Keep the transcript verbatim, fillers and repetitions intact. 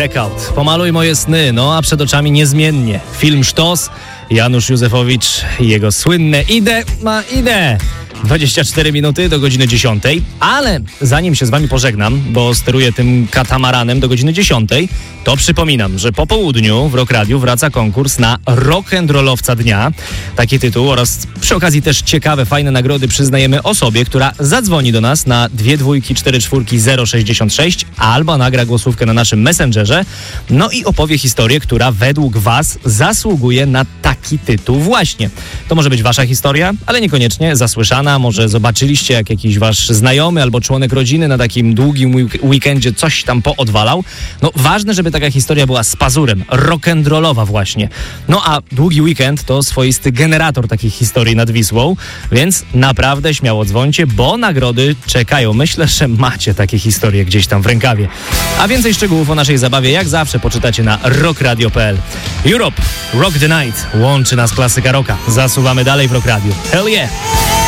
Breakout. Pomaluj moje sny, no a przed oczami niezmiennie film Sztos, Janusz Józefowicz i jego słynne Idę ma idę. dwadzieścia cztery minuty do godziny dziesiątej, ale zanim się z wami pożegnam, bo steruję tym katamaranem do godziny dziesiątej, to przypominam, że po południu w Rock Radiu wraca konkurs na rock'n'rollowca dnia. Taki tytuł oraz przy okazji też ciekawe, fajne nagrody przyznajemy osobie, która zadzwoni do nas na dwie dwójki cztery czwórki zero sześćdziesiąt sześć albo nagra głosówkę na naszym Messengerze, no i opowie historię, która według was zasługuje na taki tytuł właśnie. To może być wasza historia, ale niekoniecznie zasłyszana. Może zobaczyliście, jak jakiś wasz znajomy albo członek rodziny na takim długim weekendzie coś tam poodwalał. No ważne, żeby taka historia była z pazurem, rock'n'rollowa właśnie. No a długi weekend to swoisty generator takich historii nad Wisłą, więc naprawdę śmiało dzwońcie, bo nagrody czekają. Myślę, że macie takie historie gdzieś tam w rękawie. A więcej szczegółów o naszej zabawie jak zawsze poczytacie na rockradio kropka p l. Europe, Rock the Night. Łączy nas klasyka rocka. Zasuwamy dalej w Rock Radio. Hell yeah!